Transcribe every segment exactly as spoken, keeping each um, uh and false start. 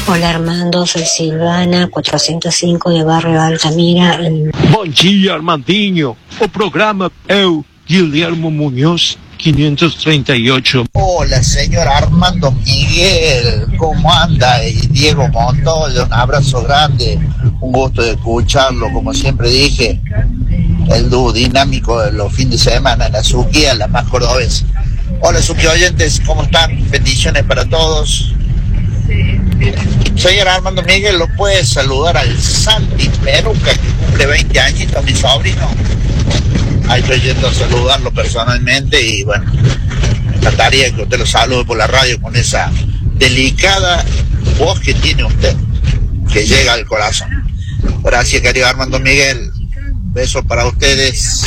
Hola Armando, soy Silvana, cuatrocientos cinco de Barrio Altamira. En... Bom dia, Armandinho. O programa eu, Guillermo Muñoz, quinientos treinta y ocho. Hola, señor Armando Miguel, ¿cómo anda? Y Diego Montoya, un abrazo grande, un gusto de escucharlo, como siempre dije, el dúo dinámico de los fines de semana, la Suquía, la más cordobesa. Hola, Suqui oyentes, ¿cómo están? Bendiciones para todos. Señor Armando Miguel, ¿lo puede saludar al Santi Peruca, que cumple veinte añitos, mi sobrino? Ahí estoy yendo a saludarlo personalmente y bueno, me encantaría que usted lo salude por la radio con esa delicada voz que tiene usted, que llega al corazón. Gracias, querido Armando Miguel. Besos para ustedes.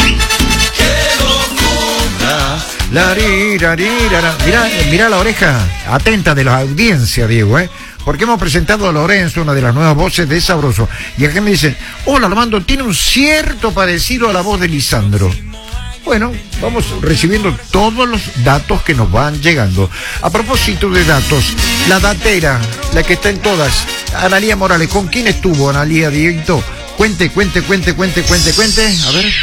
La, ri, la, ri, la, la. Mirá, mirá la oreja atenta de la audiencia, Diego, ¿eh? Porque hemos presentado a Lorenzo, una de las nuevas voces de Sabroso. Y acá me dicen, hola Armando, tiene un cierto parecido a la voz de Lisandro. Bueno, vamos recibiendo todos los datos que nos van llegando. A propósito de datos, la datera, la que está en todas, Analía Morales, ¿con quién estuvo Analía, Dieguito? Cuente, cuente, cuente, cuente, cuente, cuente, a ver.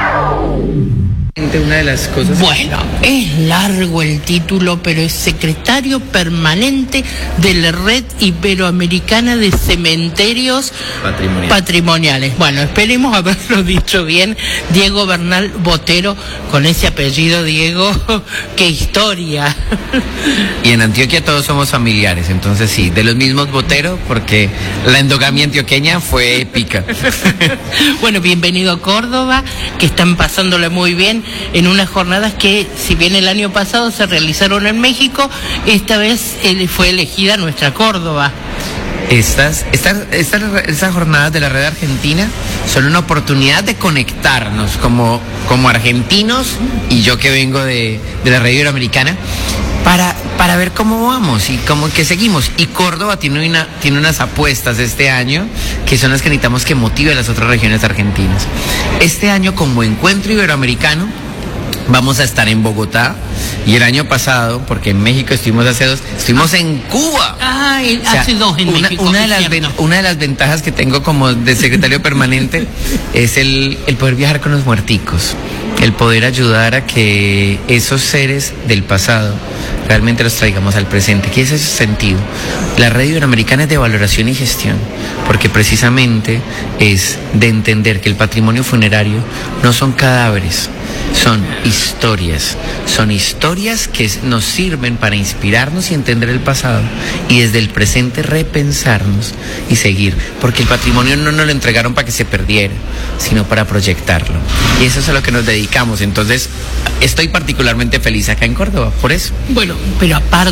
Una de las cosas. Bueno, es largo el título, pero es secretario permanente de la Red Iberoamericana de Cementerios Patrimonial. Patrimoniales. Bueno, esperemos haberlo dicho bien. Diego Bernal Botero, con ese apellido, Diego, qué historia. Y en Antioquia todos somos familiares, entonces sí, de los mismos Botero, porque la endogamia antioqueña fue épica. Bueno, bienvenido a Córdoba, que están pasándole muy bien en unas jornadas que, si bien el año pasado se realizaron en México, esta vez eh, fue elegida nuestra Córdoba. Estas, estas, estas, estas jornadas de la Red Argentina son una oportunidad de conectarnos como, como argentinos, y yo que vengo de, de la Red Iberoamericana, para, para ver cómo vamos y cómo que seguimos. Y Córdoba tiene, una, tiene unas apuestas este año que son las que necesitamos que motive a las otras regiones argentinas. Este año, como encuentro iberoamericano, vamos a estar en Bogotá, y el año pasado, porque en México estuvimos hace dos, estuvimos en Cuba. Ay, O sea, hace dos en una, México. Una de, las ven, una de las ventajas que tengo como de secretario permanente es el, el poder viajar con los muerticos, el poder ayudar a que esos seres del pasado realmente los traigamos al presente. ¿Qué es ese sentido? La Red Iberoamericana es de valoración y gestión, porque precisamente es de entender que el patrimonio funerario no son cadáveres, son historias, son historias que nos sirven para inspirarnos y entender el pasado, y desde el presente repensarnos y seguir, porque el patrimonio no nos lo entregaron para que se perdiera, sino para proyectarlo, y eso es a lo que nos dedicamos. Entonces estoy particularmente feliz acá en Córdoba, por eso. Bueno, pero aparte